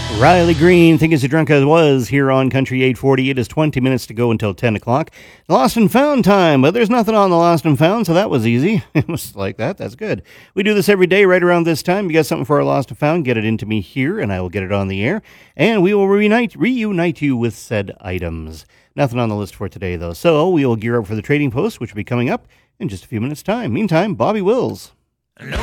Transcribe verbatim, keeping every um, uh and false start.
Riley Green, think as you drunk as was, here on Country eight forty. It is twenty minutes to go until ten o'clock. Lost and found time, but there's nothing on the lost and found, so that was easy. It was like that. That's good. We do this every day right around this time. You got something for our lost and found, get it into me here, and I will get it on the air, and we will reunite, reunite you with said items. Nothing on the list for today, though, so we will gear up for the trading post, which will be coming up in just a few minutes' time. Meantime, Bobby Wills.